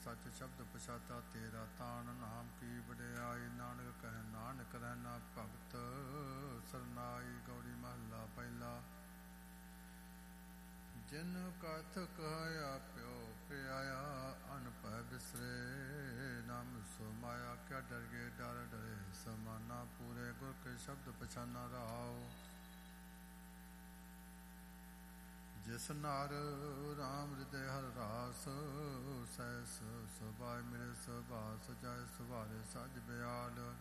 सच शब्द पछाता तेरा तान नाम की वडियाई नानक कह नानक रहना भगत सरनाई। गौड़ी महला पहला। जिन कथ कहया प्यो प्याया अनपह बिसरे नाम सुमाया। क्या डर गए डर डरे समाना पूरे गुर के शब्द पछाना रहाओ। जिस नार राम हृदय हर रास सहस सुभाय मेरे सुभाष जाय सुभारे सज बयाल।